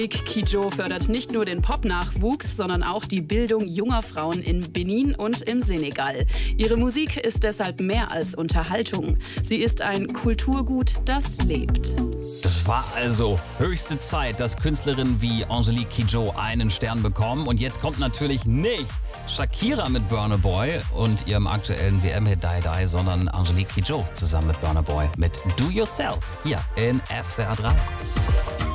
Kidjo fördert nicht nur den Pop-Nachwuchs, sondern auch die Bildung junger Frauen in Benin und im Senegal. Ihre Musik ist deshalb mehr als Unterhaltung. Sie ist ein Kulturgut, das lebt. Das war also höchste Zeit, dass Künstlerinnen wie Angelique Kidjo einen Stern bekommen. Und jetzt kommt natürlich nicht Shakira mit Burna Boy und ihrem aktuellen WM-Hit Die Die, sondern Angelique Kidjo zusammen mit Burna Boy mit Do Yourself hier in SWR 3.